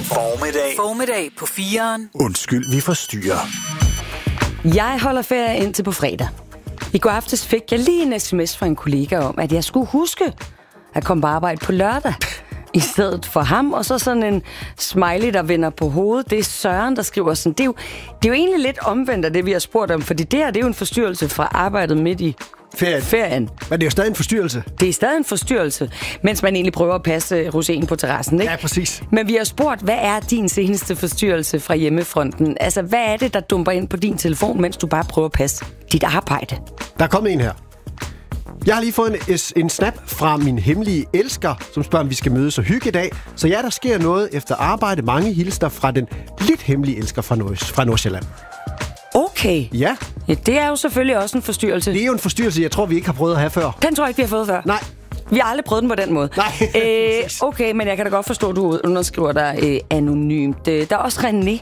Formiddag på 4'eren. Undskyld, vi forstyrrer. Jeg holder ferie indtil på fredag. I går aftes fik jeg lige en sms fra en kollega om, at jeg skulle huske at komme på arbejde på lørdag i stedet for ham. Og så sådan en smiley, der vender på hovedet. Det er Søren, der skriver sådan. Det er jo egentlig lidt omvendt af det, vi har spurgt om. Fordi det her, det er jo en forstyrrelse fra arbejdet midt i ferien. Men det er jo stadig en forstyrrelse. Det er stadig en forstyrrelse, mens man egentlig prøver at passe rosinen på terrassen, ikke? Ja, præcis. Men vi har spurgt, hvad er din seneste forstyrrelse fra hjemmefronten? Altså, hvad er det, der dumper ind på din telefon, mens du bare prøver at passe dit arbejde? Der er kommet en her. Jeg har lige fået en snap fra min hemmelige elsker, som spørger, om vi skal mødes og hygge i dag. Så ja, der sker noget efter arbejde. Mange hilsner fra den lidt hemmelige elsker fra Nordsjælland. Okay. Ja. Ja, det er jo selvfølgelig også en forstyrrelse. Det er jo en forstyrrelse, jeg tror, vi ikke har prøvet at have før. Den tror jeg ikke, vi har fået før. Nej. Vi har aldrig prøvet den på den måde. Nej. Okay, men jeg kan da godt forstå, at du underskriver dig anonymt. Der er også René.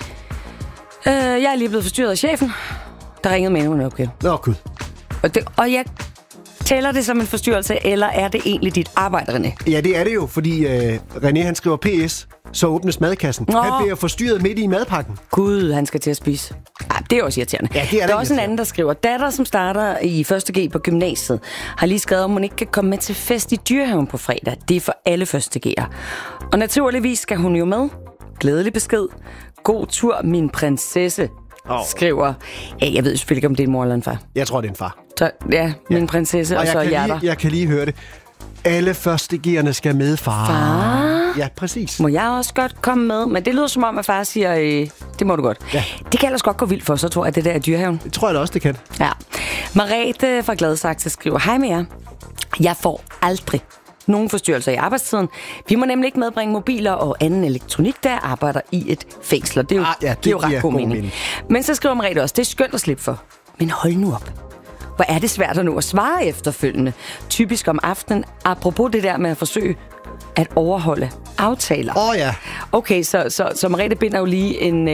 Jeg er lige blevet forstyrret af chefen, der ringede med endnu en opgave. Nå, gud. Og jeg tæller det som en forstyrrelse, eller er det egentlig dit arbejde, René? Ja, det er det jo, fordi René han skriver PS, så åbnes madkassen. Han bliver forstyrret midt i madpakken. Gud, han skal til at spise. Det er også irriterende. Ja, det er der er også en anden, der skriver, datter, som starter i 1. G på gymnasiet, har lige skrevet, om hun ikke kan komme med til fest i Dyrehaven på fredag. Det er for alle 1. G'er. Og naturligvis skal hun jo med. Glædelig besked. God tur, min prinsesse, skriver. Ja, jeg ved selvfølgelig ikke, om det er en mor eller en far. Jeg tror, det er en far. Så, min prinsesse, og så hjerter. Jeg kan lige høre det. Alle 1. G'erne skal med, far. Far? Ja, præcis. Må jeg også godt komme med? Men det lyder som om, at far siger, det må du godt. Ja. Det kan ellers godt gå vildt for, så tror jeg, at det der er Dyrehaven. Det tror jeg da også, det kan. Ja. Merete fra Gladsaxe skriver, hej med jer. Jeg får aldrig nogen forstyrrelser i arbejdstiden. Vi må nemlig ikke medbringe mobiler og anden elektronik, der arbejder i et fængsel. Det er jo, det er jo ret god mening. Men så skriver Merete også, det er skønt at slippe for. Men hold nu op. Hvor er det svært at nå at svare efterfølgende. Typisk om aftenen. Apropos det der med at forsøge at overholde aftaler. Ja. Okay, så Merete binder jo lige en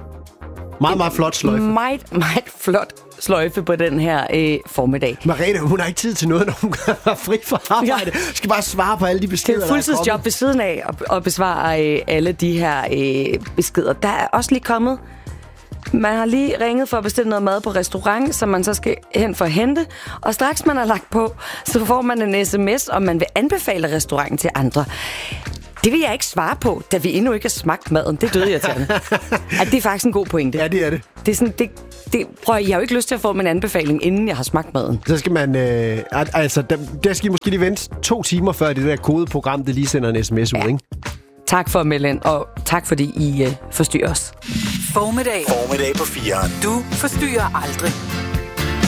meget flot sløjfe. Meget flot sløjfe på den her formiddag. Merete, hun har ikke tid til noget, når hun er fri fra arbejde. Skal bare svare på alle de beskeder, der er fuldtidsjob ved siden af at besvare alle de her beskeder. Der er også lige kommet. Man har lige ringet for at bestille noget mad på restaurant, som man så skal hen for at hente. Og straks man har lagt på, så får man en sms, om man vil anbefale restauranten til andre. Det vil jeg ikke svare på, da vi endnu ikke har smagt maden. Det døde jeg til. Det er faktisk en god pointe. Ja, det er det. Det er sådan, jeg har jo ikke lyst til at få min anbefaling, inden jeg har smagt maden. Så skal man, der skal I måske lige vente 2 timer, før det der kodeprogram, det lige sender en sms ud, ikke? Tak for at melde ind, og tak fordi I forstyrrer os. Formiddag på 4'eren. Du forstyrrer aldrig.